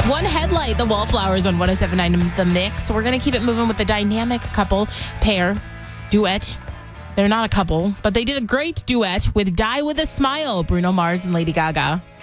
One Headlight, the Wallflowers on 107.9 The Mix. We're going to keep it moving with the dynamic couple, pair, duet. They're not a couple, but they did a great duet with Die With a Smile, Bruno Mars and Lady Gaga.